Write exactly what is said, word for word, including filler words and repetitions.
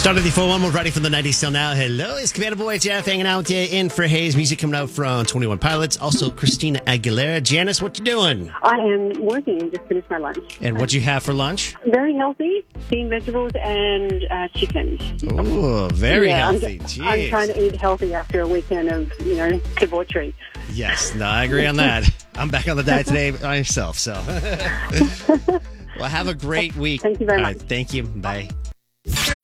Started the four one, we're ready for the nineties till now. Hello, it's Commander Boy Jeff hanging out with you in for Hayes. Music coming out from twenty-one Pilots. Also, Christina Aguilera. Janice, what you doing? I am working and just finished my lunch. And what you have for lunch? Very healthy, steamed vegetables and uh, chicken. Oh, very yeah, healthy. I'm, Jeez. I'm trying to eat healthy after a weekend of, you know, debauchery. Yes, no, I agree on that. I'm back on the diet today myself, so. Well, have a great week. Thank you very All much. right, thank you. Bye.